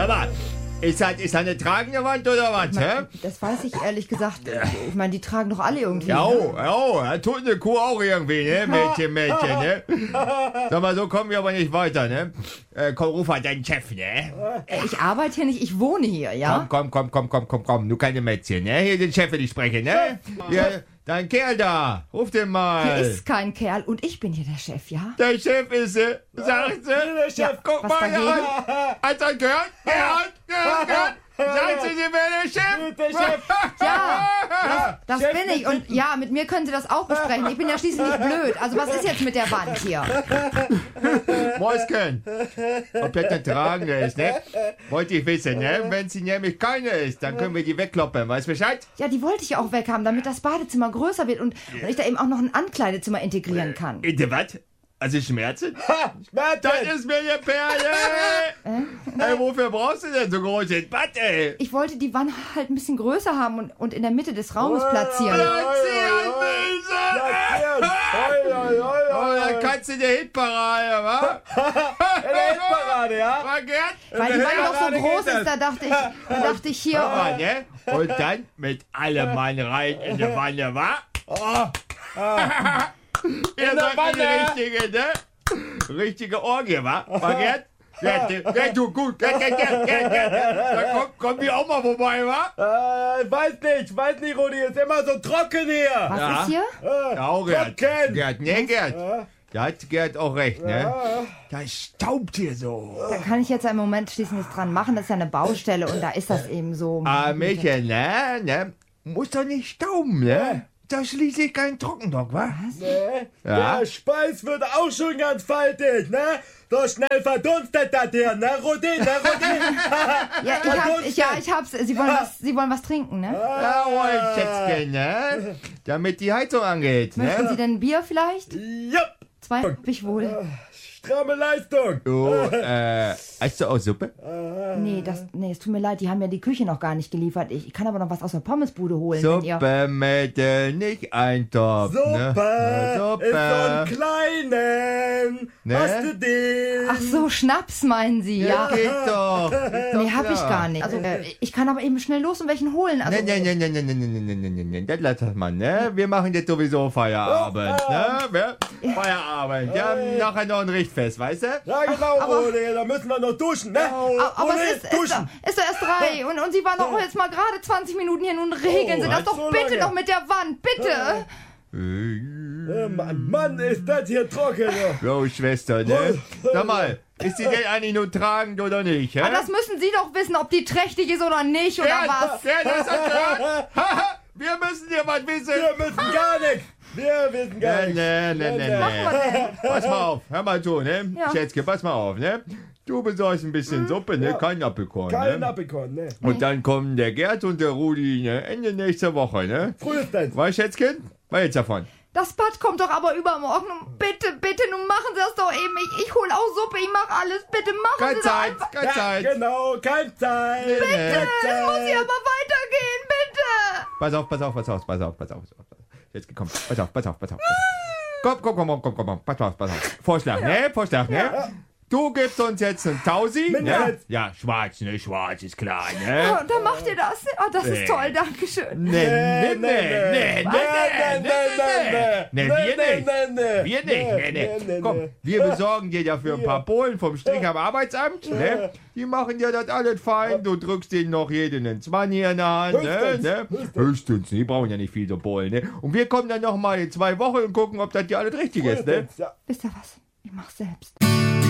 Hör mal, ist das eine tragende Wand oder was, hä? Das weiß ich ehrlich gesagt. Ich meine, die tragen doch alle irgendwie. Ja, ne? tut eine Kuh auch irgendwie, ne? Mädchen, ne? Sag mal, so kommen wir aber nicht weiter, ne? Komm, ruf mal deinen Chef, ne? Ich arbeite hier nicht, ich wohne hier, ja? Komm, du keine Mädchen, ne? Hier den Chef will ich sprechen, ne? Hier, dein Kerl da, ruf den mal. Hier ist kein Kerl und ich bin hier der Chef, ja? Der Chef ist sie, sagt sie. Der Chef, Ja, Guck was mal dagegen? hier an. Hat er gehört? Gehört? Sagt sie, sie wäre der Chef? Der Chef. Ja, das Chef, bin ich. Und ja, mit mir können Sie das auch besprechen. Ich bin ja schließlich nicht blöd. Also was ist jetzt mit der Wand hier? Mäuschen, ob das eine tragende ist, ne? Wollte ich wissen, ne? Wenn sie nämlich keine ist, dann können wir die wegkloppen, weißt du Bescheid? Ja, die wollte ich auch weghaben, damit das Badezimmer größer wird und ich da eben auch noch ein Ankleidezimmer integrieren kann. Bitte was? Also Schmerzen? Schmerzen. Das ist mir eine Perle! Ey, wofür brauchst du denn so großes Bad, ey? Ich wollte die Wand halt ein bisschen größer haben und in der Mitte des Raumes platzieren. Platzieren, Böse! Oh, dann kannst du die Hitparade, wa? Hitparade, ja? War Gerd? Weil die Wand doch so Hitparade groß geht ist, da dachte ich hier... Aber, ne? Und dann mit allem Mann rein in die Wanne, wa? Ihr seid die richtige, ne? Richtige Orgie, wa? War Gerd? Gerd, du gut. Gerd. Dann kommen wir auch mal vorbei, wa? Weiß nicht, Rudi, ist immer so trocken hier. Was Ja. ist hier? Ja, auch Gerd. Trocken. Gerd. Da hat Gerd auch recht, ne? Da staubt hier so. Da kann ich jetzt im Moment schließlich nichts dran machen. Das ist ja eine Baustelle und da ist das eben so. Mädchen, ne? Muss doch nicht stauben, ne? Da schließlich kein Trockendock, wa? Ja. Der Speis wird auch schon ganz faltig, ne? So schnell verdunstet das hier, ne, Rudi? Ja, ich hab's. Sie wollen was trinken, ne? Jawohl, Schätzchen, ne? Damit die Heizung angeht, Möchten ne? Sie denn Bier vielleicht? Jupp. 2 hab ich wohl. Stramme Leistung. Du, hast du auch Suppe? Nee, es tut mir leid, die haben ja die Küche noch gar nicht geliefert. Ich kann aber noch was aus der Pommesbude holen, wenn ihr... Suppemädel, nicht Eintopf, ne? Suppe. Ist so einen kleinen. Ne? Hast du den? Ach so, Schnaps meinen Sie, ja? Geht doch. Nee, hab ich gar nicht. Also, ich kann aber eben schnell los und welchen holen. Also, Nee, das lass das mal, ne? Wir machen jetzt sowieso Feierabend, ne? Feierabend. Wir haben nachher noch ein Richtfest, weißt du? Ja, genau, Rudi, da müssen wir noch duschen, ne? aber Rudi, es ist doch erst 3 und Sie waren doch jetzt mal gerade 20 Minuten hier. Nun regeln Sie das doch so bitte lange. noch mit der Wand, bitte. Mann, ist das hier trocken. Jo, Schwester, ne? Sag mal, ist die denn eigentlich nur tragend oder nicht, hä? Aber das müssen Sie doch wissen, ob die trächtig ist oder nicht, oder was? Das hat gehört. Wir müssen dir was wissen. Wir wissen gar nichts. Wir wissen gar nichts. Nee. Pass mal auf, hör mal zu, ne? Ja. Schätzke, pass mal auf, ne? Du besorgst ein bisschen Suppe, ne? Ja. Kein Apfelkorn, Kein ne? Apfelkorn, ne? Und dann kommen der Gerd und der Rudi, ne? Ende nächster Woche, ne? Frühestens. Weißt du, Schätzchen? Was jetzt davon? Das Bad kommt doch aber übermorgen. Und bitte, nun machen Sie das doch eben. Ich hol auch Suppe, ich mach alles. Bitte machen Keine Sie das Zeit, einfach. keine Ja, Zeit. genau, keine Zeit. Bitte. Es muss hier aber weitergehen, bitte. Pass auf. Jetzt komm, pass auf. Komm. Pass auf. Vorschlag, ne? Du gibst uns jetzt einen Tausi, ne? Mindestens. Ja, schwarz ist klar, ne? Ja, und dann macht ihr das. Oh, das ist toll, danke schön. Nee, wir nicht. Komm, wir besorgen dir dafür ein paar Polen vom Strich am Arbeitsamt, ne? Die machen dir das alles fein, du drückst denen noch jeden einen 20 in der Hand, ne? Höchstens, die brauchen ja nicht viel so Polen, ne? Und wir kommen dann noch mal in 2 Wochen und gucken, ob das dir alles richtig ist, ne? Ja. Wisst ihr was? Ich mach's selbst.